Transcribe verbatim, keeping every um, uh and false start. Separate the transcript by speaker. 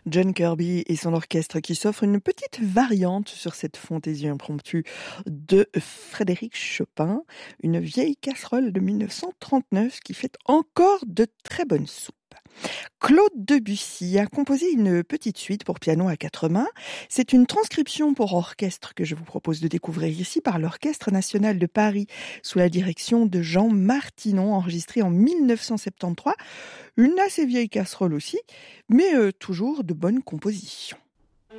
Speaker 1: John Kirby et son orchestre qui s'offre une petite variante sur cette fantaisie impromptue de Frédéric Chopin, une vieille casserole de mille neuf cent trente-neuf qui fait encore de très bonnes soupes. Claude Debussy a composé une petite suite pour piano à quatre mains. C'est une transcription pour orchestre que je vous propose de découvrir ici par l'Orchestre national de Paris sous la direction de Jean Martinon, enregistrée en mille neuf cent soixante-treize. Une assez vieille casserole aussi, mais euh, toujours de bonnes compositions.